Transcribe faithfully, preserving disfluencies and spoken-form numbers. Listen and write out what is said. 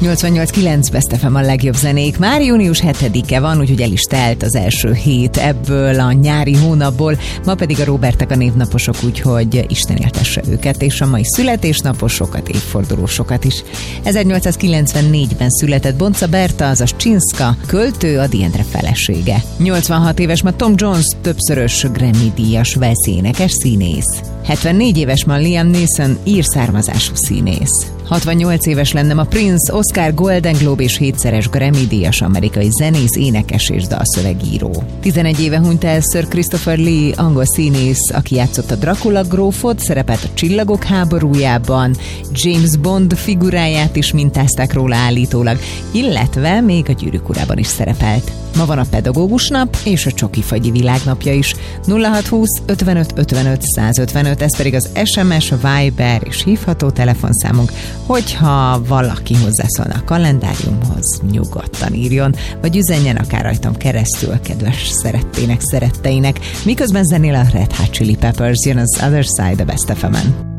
nyolcvannyolc kilenc Best ef em a legjobb zenék. Már június hetedike van, úgyhogy el is telt az első hét ebből a nyári hónapból. Ma pedig a Róbertek a névnaposok, úgyhogy Isten éltesse őket, és a mai születésnaposokat, évfordulósokat is. ezernyolcszázkilencvennégyben született Bonca Berta, azaz Csinszka, költő, Ady Endre felesége. nyolcvanhat éves ma Tom Jones, többszörös Grammy-díjas walesi énekes, színész. hetvennégy éves ma Liam Neeson, ír származású színész. hatvannyolc éves lenne ma Prince, Oscar, Golden Globe és hétszeres Grammy-díjas amerikai zenész, énekes és dalszövegíró. tizenegy éve hunyt el Sir Christopher Lee, angol színész, aki játszott a Dracula grófot, szerepelt a Csillagok háborújában, James Bond figuráját is mintázták róla állítólag, illetve még a Gyűrűk urában is szerepelt. Ma van a pedagógus nap és a csokifagyi világnapja is. nulla hat húsz ötvenöt ötvenöt százötvenöt, ez pedig az es em es, Viber és hívható telefonszámunk, hogyha valaki hozzászólna a kalendáriumhoz, nyugodtan írjon, vagy üzenjen akár rajtam keresztül kedves szerettének, szeretteinek. Miközben zenél a Red Hot Chili Peppers, jön az Other Side a Best ef emen.